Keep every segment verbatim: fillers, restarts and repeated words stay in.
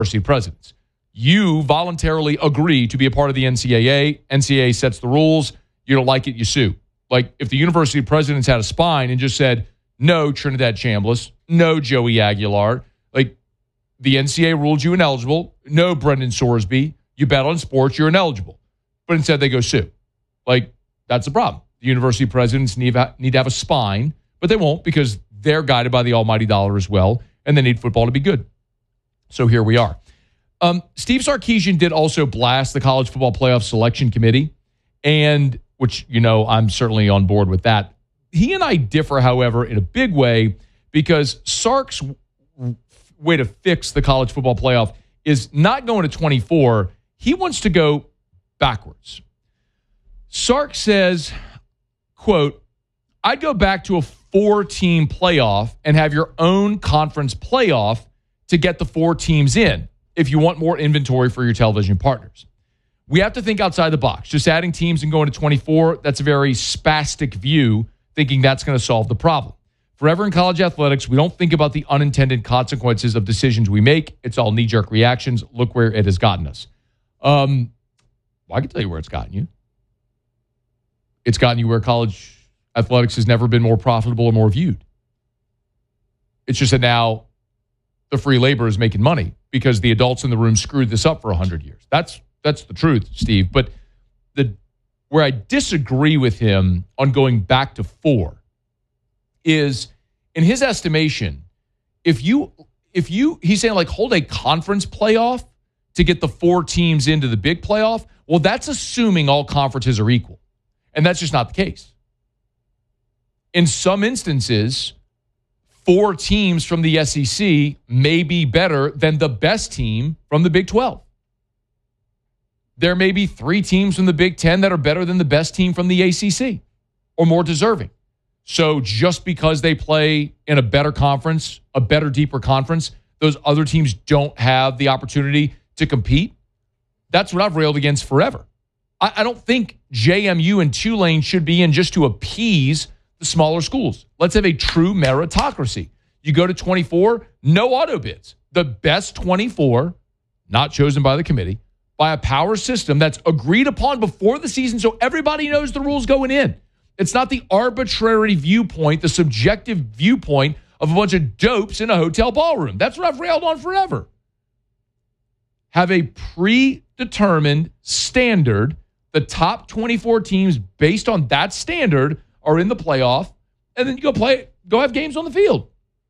university presidents. You voluntarily agree to be a part of the N C double A. N C double A sets the rules. You don't like it, you sue. Like if the university presidents had a spine and just said, no Trinidad Chambliss, no Joey Aguilar, like the N C double A ruled you ineligible, no Brendan Sorsby, you bet on sports, you're ineligible. But instead they go sue. Like that's the problem. The university presidents need, need to have a spine, but they won't because they're guided by the almighty dollar as well, and they need football to be good. So here we are. Um, Steve Sarkisian did also blast the College Football Playoff Selection Committee, and which, you know, I'm certainly on board with that. He and I differ, however, in a big way because Sark's way to fix the college football playoff is not going to twenty-four. He wants to go backwards. Sark says, quote, I'd go back to a four-team playoff and have your own conference playoff to get the four teams in if you want more inventory for your television partners. We have to think outside the box. Just adding teams and going to twenty-four, that's a very spastic view, thinking that's going to solve the problem. Forever in college athletics, we don't think about the unintended consequences of decisions we make. It's all knee-jerk reactions. Look where it has gotten us. Um, well, I can tell you where it's gotten you. It's gotten you where college athletics has never been more profitable or more viewed. It's just that now the free labor is making money because the adults in the room screwed this up for one hundred years. That's that's the truth, Steve. But the where I disagree with him on going back to four is, in his estimation, if you if you he's saying like hold a conference playoff to get the four teams into the big playoff. Well, that's assuming all conferences are equal. And that's just not the case. In some instances, four teams from the S E C may be better than the best team from the Big twelve. There may be three teams from the Big Ten that are better than the best team from the A C C or more deserving. So just because they play in a better conference, a better, deeper conference, those other teams don't have the opportunity to compete. That's what I've railed against forever. I, I don't think J M U and Tulane should be in just to appease the smaller schools. Let's have a true meritocracy. You go to twenty-four, no auto bids. The best twenty-four, not chosen by the committee, by a power system that's agreed upon before the season so everybody knows the rules going in. It's not the arbitrary viewpoint, the subjective viewpoint of a bunch of dopes in a hotel ballroom. That's what I've railed on forever. Have a predetermined standard. The top twenty-four teams based on that standard are in the playoff, and then you go play, go have games on the field.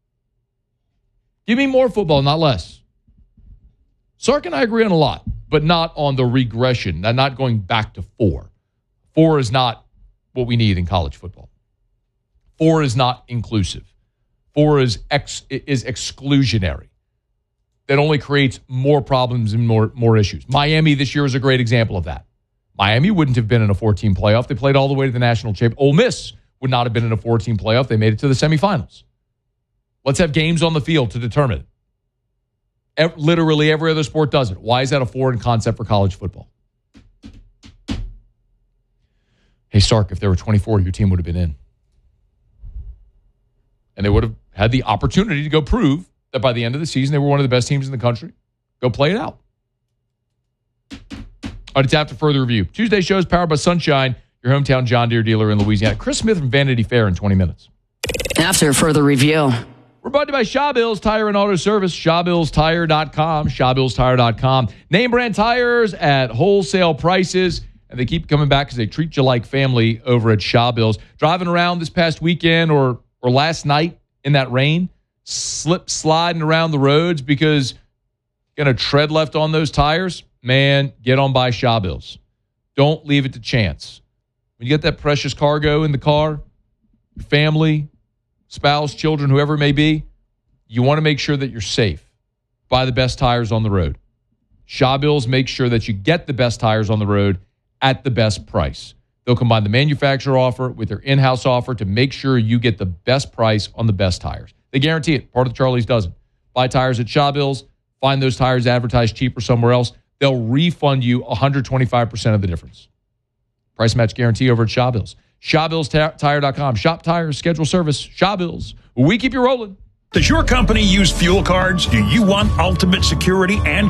Give me more football, not less. Sark and I agree on a lot, but not on the regression, not going back to four. Four is not what we need in college football. Four is not inclusive. Four is ex, is exclusionary. That only creates more problems and more, more issues. Miami this year is a great example of that. Miami wouldn't have been in a four-team playoff. They played all the way to the national championship. Ole Miss would not have been in a four-team playoff. They made it to the semifinals. Let's have games on the field to determine it. Literally every other sport does it. Why is that a foreign concept for college football? Hey, Sark, if there were twenty-four, your team would have been in. And they would have had the opportunity to go prove that by the end of the season, they were one of the best teams in the country. Go play it out. All right, it's after further review. Tuesday show is powered by Sunshine, your hometown John Deere dealer in Louisiana. Chris Smith from Vanity Fair in twenty minutes. After further review. We're brought to you by Shawbills Tire and Auto Service, Shawbills Tire dot com, Shawbills Tire dot com. Name brand tires at wholesale prices, and they keep coming back because they treat you like family over at Shawbills. Driving around this past weekend or or last night in that rain, slip sliding around the roads because you're going to tread left on those tires, man, get on by Shawbills. Don't leave it to chance. When you get that precious cargo in the car, your family, spouse, children, whoever it may be, you want to make sure that you're safe. Buy the best tires on the road. Shawbills makes sure that you get the best tires on the road at the best price. They'll combine the manufacturer offer with their in-house offer to make sure you get the best price on the best tires. They guarantee it. Part of the Charlie's doesn't. Buy tires at Shawbills. Find those tires advertised cheaper somewhere else. They'll refund you one hundred twenty-five percent of the difference. Price match guarantee over at Shawbills. Shawbills Tire dot com. Shop tires, schedule service. Shawbills. We keep you rolling. Does your company use fuel cards? Do you want ultimate security and